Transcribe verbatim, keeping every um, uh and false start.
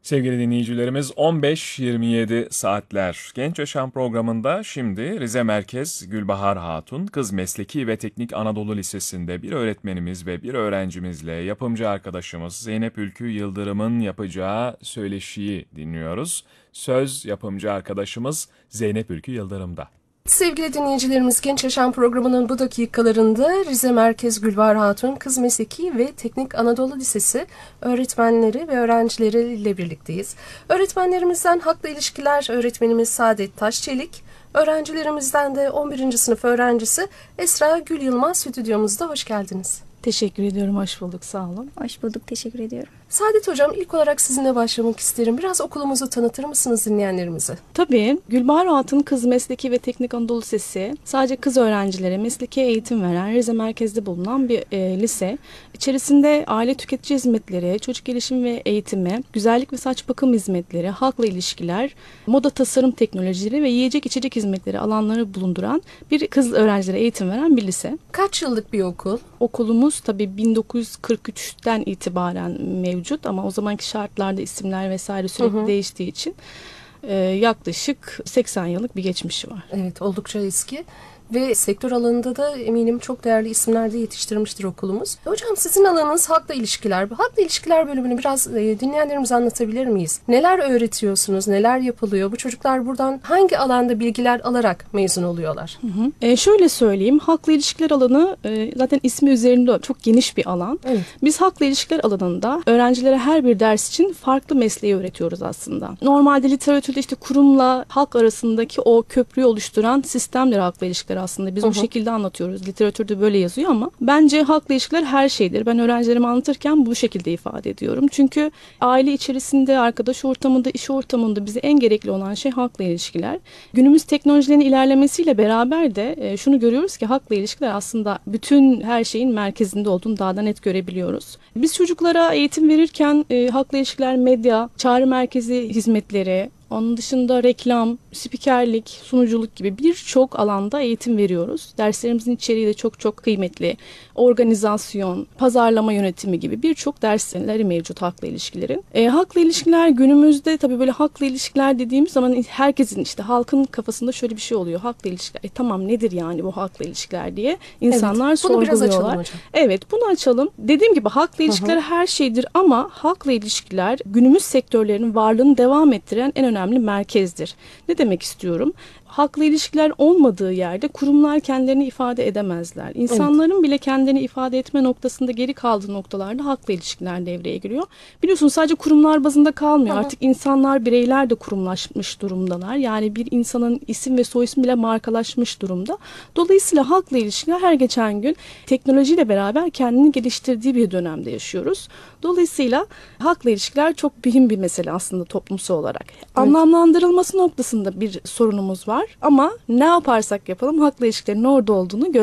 Sevgili dinleyicilerimiz on beş yirmi yedi saatler Genç Yaşam programında şimdi Rize Merkez Gülbahar Hatun Kız Mesleki ve Teknik Anadolu Lisesi'nde bir öğretmenimiz ve bir öğrencimizle yapımcı arkadaşımız Zeynep Ülkü Yıldırım'ın yapacağı söyleşiyi dinliyoruz. Söz yapımcı arkadaşımız Zeynep Ülkü Yıldırım'da. Sevgili dinleyicilerimiz, Genç Yaşam programının bu dakikalarında Rize Merkez Gülbahar Hatun Kız Mesleki ve Teknik Anadolu Lisesi öğretmenleri ve öğrencileriyle birlikteyiz. Öğretmenlerimizden Halkla İlişkiler öğretmenimiz Saadet Taşçelik, öğrencilerimizden de on birinci sınıf öğrencisi Esra Gül Yılmaz stüdyomuzda. Hoş geldiniz. Teşekkür ediyorum, hoş bulduk, sağ olun. Hoş bulduk, teşekkür ediyorum. Saadet Hocam, ilk olarak sizinle başlamak isterim. Biraz okulumuzu tanıtır mısınız dinleyenlerimize? Tabii, Gülbahar Hatun Kız Mesleki ve Teknik Anadolu Lisesi sadece kız öğrencilere mesleki eğitim veren Rize merkezde bulunan bir e, lise. İçerisinde aile tüketici hizmetleri, çocuk gelişim ve eğitimi, güzellik ve saç bakım hizmetleri, halkla ilişkiler, moda tasarım teknolojileri ve yiyecek içecek hizmetleri alanları bulunduran bir kız öğrencilere eğitim veren bir lise. Kaç yıllık bir okul? Okulumuz tabii bin dokuz yüz kırk üçten itibaren mevcut ama o zamanki şartlarda isimler vesaire sürekli hı hı. değiştiği için e, yaklaşık seksen yıllık bir geçmişi var. Evet, oldukça eski. Ve sektör alanında da eminim çok değerli isimler de yetiştirmiştir okulumuz. Hocam, sizin alanınız halkla ilişkiler. Bu halkla ilişkiler bölümünü biraz e, dinleyenlerimize anlatabilir miyiz? Neler öğretiyorsunuz? Neler yapılıyor? Bu çocuklar buradan hangi alanda bilgiler alarak mezun oluyorlar? Hı hı. E, şöyle söyleyeyim. Halkla ilişkiler alanı e, zaten ismi üzerinde çok geniş bir alan. Evet. Biz halkla ilişkiler alanında öğrencilere her bir ders için farklı mesleği öğretiyoruz aslında. Normalde literatürde işte kurumla halk arasındaki o köprüyü oluşturan sistemdir halkla ilişkiler aslında. Biz hı hı. bu şekilde anlatıyoruz. Literatürde böyle yazıyor ama bence halkla ilişkiler her şeydir. Ben öğrencilerime anlatırken bu şekilde ifade ediyorum. Çünkü aile içerisinde, arkadaş ortamında, iş ortamında bize en gerekli olan şey halkla ilişkiler. Günümüz teknolojilerin ilerlemesiyle beraber de şunu görüyoruz ki halkla ilişkiler aslında bütün her şeyin merkezinde olduğunu daha da net görebiliyoruz. Biz çocuklara eğitim verirken e, halkla ilişkiler, medya, çağrı merkezi hizmetleri, onun dışında reklam, spikerlik, sunuculuk gibi birçok alanda eğitim veriyoruz. Derslerimizin içeriği de çok çok kıymetli. Organizasyon, pazarlama yönetimi gibi birçok dersleri mevcut halkla ilişkilerin. E, halkla ilişkiler günümüzde tabii böyle halkla ilişkiler dediğimiz zaman herkesin işte halkın kafasında şöyle bir şey oluyor. Halkla ilişkiler, e, tamam nedir yani bu halkla ilişkiler diye insanlar evet, sorguluyorlar. Bunu biraz açalım hocam. Evet, bunu açalım. Dediğim gibi halkla ilişkiler hı hı. her şeydir ama halkla ilişkiler günümüz sektörlerinin varlığını devam ettiren en önemli önemli merkezdir. Ne demek istiyorum? Halkla ilişkiler olmadığı yerde kurumlar kendilerini ifade edemezler. İnsanların evet. bile kendini ifade etme noktasında geri kaldığı noktalarda halkla ilişkiler devreye giriyor. Biliyorsunuz sadece kurumlar bazında kalmıyor. Hı-hı. Artık insanlar, bireyler de kurumlaşmış durumdalar. Yani bir insanın isim ve soyisim bile markalaşmış durumda. Dolayısıyla halkla ilişkiler her geçen gün teknolojiyle beraber kendini geliştirdiği bir dönemde yaşıyoruz. Dolayısıyla halkla ilişkiler çok mühim bir mesele aslında toplumsal olarak. Evet. Anlamlandırılması noktasında bir sorunumuz var. Ama ne yaparsak yapalım halkla ilişkilerin orada olduğunu